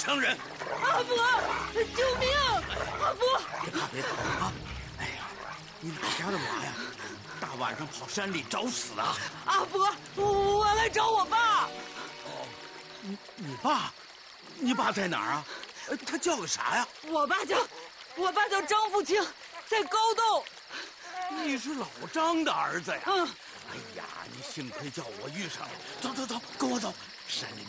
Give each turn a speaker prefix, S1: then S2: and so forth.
S1: 伤人。
S2: 阿伯，救命！阿伯，
S1: 别怕别怕啊！哎呀，你哪家的娃呀？大晚上跑山里找死啊！
S2: 阿伯，我来找我爸。
S1: 哦，你爸？你爸在哪儿啊？他叫个啥呀？
S2: 我爸叫张富清，在高洞。
S1: 你是老张的儿子呀？
S2: 嗯。
S1: 哎呀，你幸亏叫我遇上了。走走走，跟我走。山里